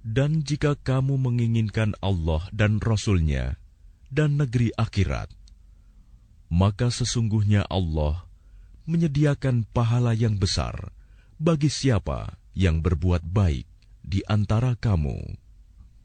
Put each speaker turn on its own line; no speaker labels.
Dan jika kamu menginginkan Allah dan Rasul-Nya dan negeri akhirat, maka sesungguhnya Allah menyediakan pahala yang besar bagi siapa yang berbuat baik di antara kamu.